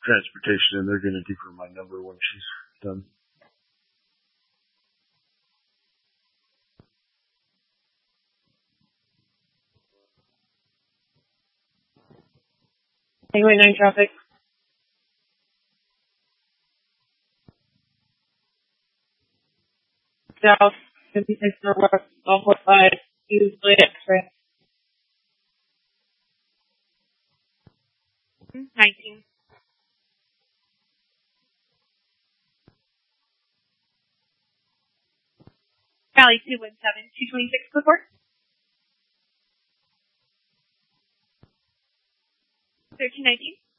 transportation, and they're going to give her my number when she's done. Highway 9 traffic. South, 56 Northwest, 145, use lane X-ray. 19. Valley 217, 226 report. 1319.